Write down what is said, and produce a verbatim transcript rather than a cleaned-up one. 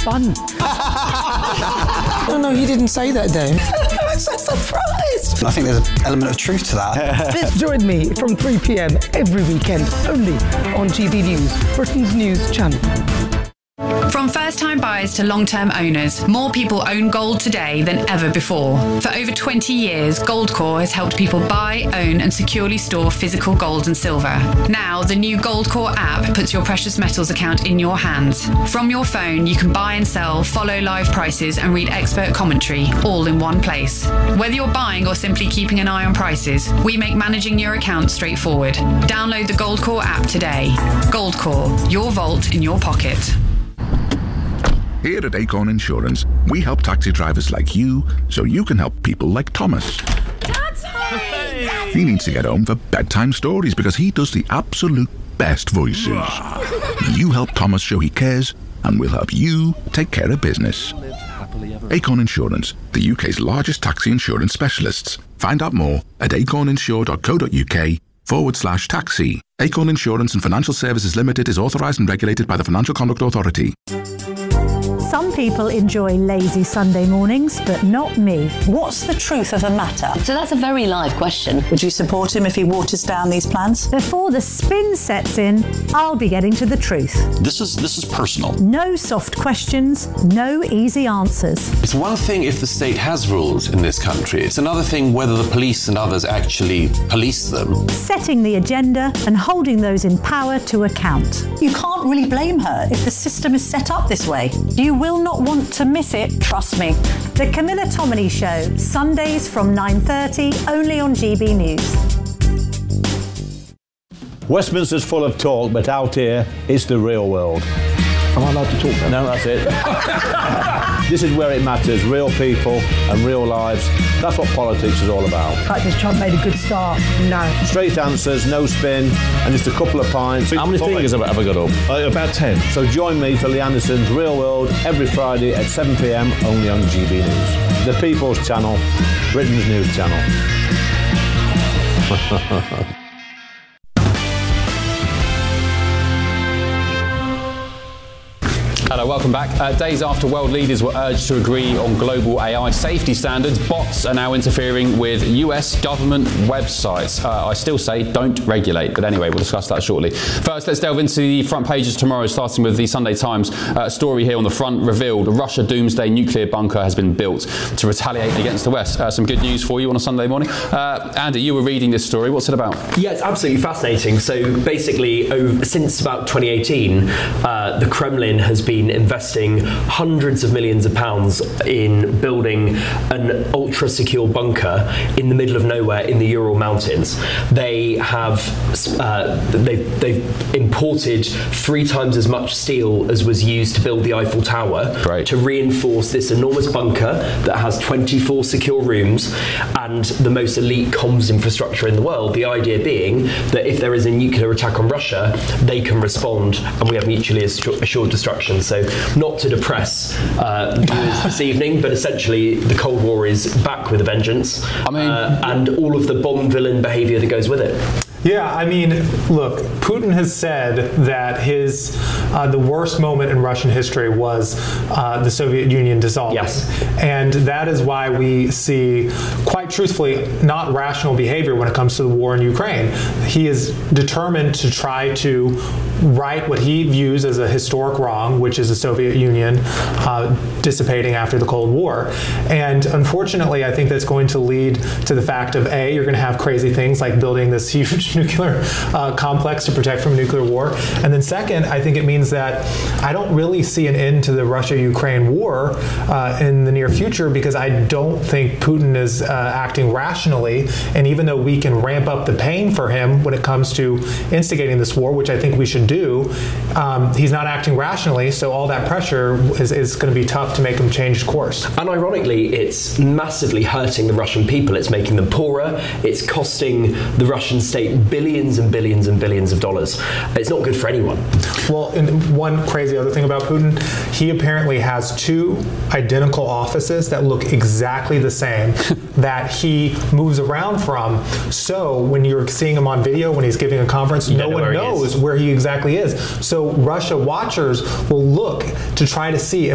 fun. No, no, he didn't say that, Dave. I'm so surprised. I think there's an element of truth to that. Join me from three p.m. every weekend, only on G B News, Britain's news channel. From first-time buyers to long-term owners, more people own gold today than ever before. For over twenty years, Goldcore has helped people buy, own and securely store physical gold and silver. Now, the new Goldcore app puts your precious metals account in your hands. From your phone, you can buy and sell, follow live prices and read expert commentary, all in one place. Whether you're buying or simply keeping an eye on prices, we make managing your account straightforward. Download the Goldcore app today. Goldcore, your vault in your pocket. Here at Acorn Insurance, we help taxi drivers like you so you can help people like Thomas. Daddy! He needs to get home for bedtime stories because he does the absolute best voices. You help Thomas show he cares, and we'll help you take care of business. Acorn Insurance, the U K's largest taxi insurance specialists. Find out more at acorninsure.co.uk forward slash taxi. Acorn Insurance and Financial Services Limited is authorised and regulated by the Financial Conduct Authority. Some people enjoy lazy Sunday mornings, but not me. What's the truth of the matter? So that's a very live question. Would you support him if he waters down these plans? Before the spin sets in, I'll be getting to the truth. This is this is personal. No soft questions, no easy answers. It's one thing if the state has rules in this country. It's another thing whether the police and others actually police them. Setting the agenda and holding those in power to account. You can't really blame her if the system is set up this way. You will not want to miss it, trust me. The Camilla Tominey Show, Sundays from nine thirty, only on G B News. Westminster's full of talk, but out here, it's the real world. Am I allowed to talk now? No, that's it. This is where it matters, real people and real lives. That's what politics is all about. In fact, has Trump made a good start? No. Straight answers, no spin, and just a couple of pints. How many fingers have I ever got up? Uh, about ten. So join me for Lee Anderson's Real World every Friday at seven p.m. only on G B News. The People's Channel, Britain's news channel. Hello, welcome back. Uh, days after world leaders were urged to agree on global A I safety standards, bots are now interfering with U S government websites. Uh, I still say don't regulate, but anyway, we'll discuss that shortly. First, let's delve into the front pages tomorrow, starting with the Sunday Times. Uh, story here on the front revealed a Russia doomsday nuclear bunker has been built to retaliate against the West. Uh, some good news for you on a Sunday morning. Uh, Andy, you were reading this story. What's it about? Yeah, it's absolutely fascinating. So basically, over, since about twenty eighteen, uh, the Kremlin has been investing hundreds of millions of pounds in building an ultra secure bunker in the middle of nowhere in the Ural Mountains. They have uh, they've, they've imported three times as much steel as was used to build the Eiffel Tower. Right. To reinforce this enormous bunker that has twenty-four secure rooms and the most elite comms infrastructure in the world. The idea being that if there is a nuclear attack on Russia, they can respond and we have mutually assured destruction. So not to depress uh, viewers this evening, but essentially the Cold War is back with a vengeance. I mean, uh, and all of the bomb villain behaviour that goes with it. Yeah, I mean, look, Putin has said that his uh, the worst moment in Russian history was uh, the Soviet Union dissolving. Yes. And that is why we see, quite truthfully, not rational behavior when it comes to the war in Ukraine. He is determined to try to right what he views as a historic wrong, which is the Soviet Union uh, dissipating after the Cold War. And unfortunately, I think that's going to lead to the fact of, A, you're going to have crazy things like building this huge nuclear uh, complex to protect from nuclear war. And then second, I think it means that I don't really see an end to the Russia-Ukraine war uh, in the near future, because I don't think Putin is uh, acting rationally. And even though we can ramp up the pain for him when it comes to instigating this war, which I think we should do, um, he's not acting rationally, so all that pressure is, is going to be tough to make him change course. And ironically, it's massively hurting the Russian people. It's making them poorer. It's costing the Russian state billions and billions and billions of dollars. It's not good for anyone. Well, and one crazy other thing about Putin, he apparently has two identical offices that look exactly the same that he moves around from. So when you're seeing him on video, when he's giving a conference, no one knows where he exactly is. So Russia watchers will look to try to see if